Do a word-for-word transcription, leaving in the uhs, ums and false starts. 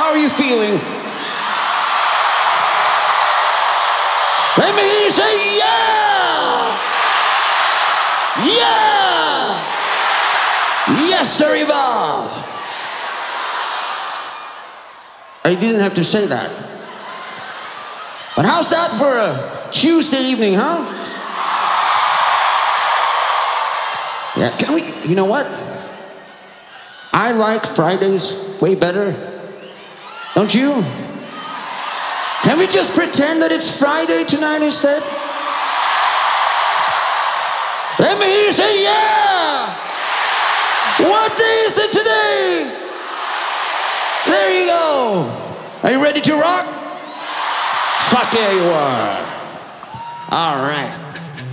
How are you feeling? Let me hear you say, yeah! Yeah! Yes, arriba! I didn't have to say that. But how's that for a Tuesday evening, huh? Yeah, can we, you know what? I like Fridays way better. Don't you? Can we just pretend that it's Friday tonight instead? Let me hear you say, yeah! What day is it today? There you go. Are you ready to rock? Fuck yeah, you are. All right.